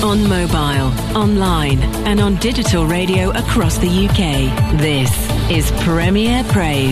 On mobile, online and on digital radio across the UK. This is Premier Praise.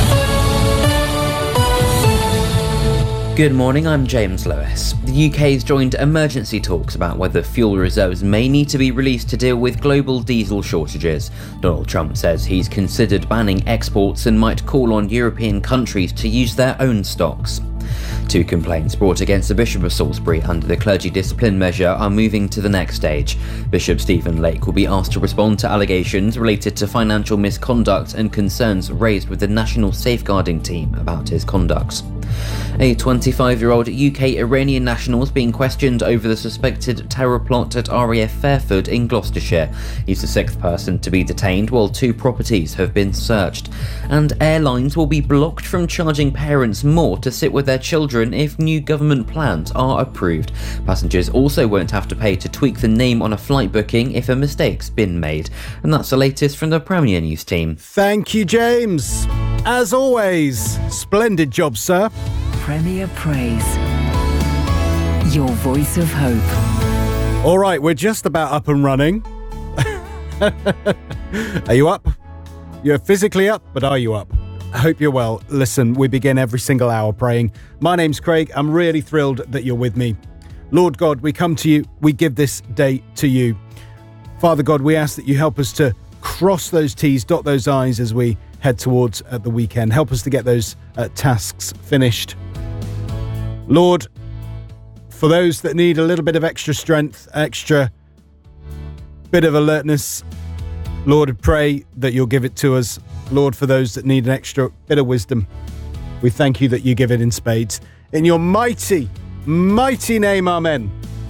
Good morning, I'm James Lewis. The UK's joined emergency talks about whether fuel reserves may need to be released to deal with global diesel shortages. Donald Trump says he's considered banning exports and might call on European countries to use their own stocks. Two complaints brought against the Bishop of Salisbury under the clergy discipline measure are moving to the next stage. Bishop Stephen Lake will be asked to respond to allegations related to financial misconduct and concerns raised with the National Safeguarding Team about his conduct. A 25-year-old UK Iranian national is being questioned over the suspected terror plot at RAF Fairford in Gloucestershire. He's the sixth person to be detained while two properties have been searched. And airlines will be blocked from charging parents more to sit with their children if new government plans are approved. Passengers also won't have to pay to tweak the name on a flight booking if a mistake's been made. And that's the latest from the Premier News team. Thank you, James. As always, splendid job, sir. Premier Praise. Your voice of hope. All right, we're just about up and running. Are you up? You're physically up, but are you up? I hope you're well. Listen, we begin every single hour praying. My name's Craig. I'm really thrilled that you're with me. Lord God, we come to you. We give this day to you. Father God, we ask that you help us to cross those T's, dot those I's as we head towards the weekend. Help us to get those tasks finished. Lord, for those that need a little bit of extra strength, extra bit of alertness, Lord, I pray that you'll give it to us. Lord, for those that need an extra bit of wisdom, we thank you that you give it in spades. In your mighty, mighty name, amen.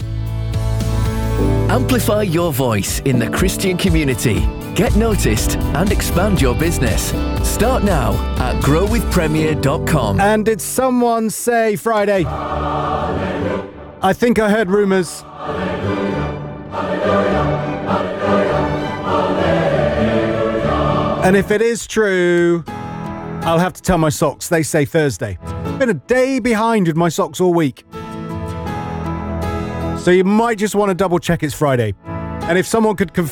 Amplify your voice in the Christian community. Get noticed and expand your business. Start now at growwithpremier.com. And did someone say Friday? Hallelujah. I think I heard rumours. And if it is true, I'll have to tell my socks. They say Thursday. Been a day behind with my socks all week. So you might just want to double check it's Friday. And if someone could confirm